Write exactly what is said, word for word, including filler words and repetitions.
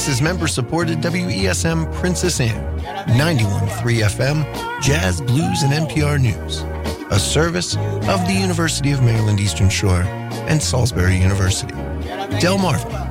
This is member-supported W E S M Princess Anne, ninety-one point three F M, Jazz, Blues, and N P R News, a service of the University of Maryland Eastern Shore and Salisbury University. Delmarva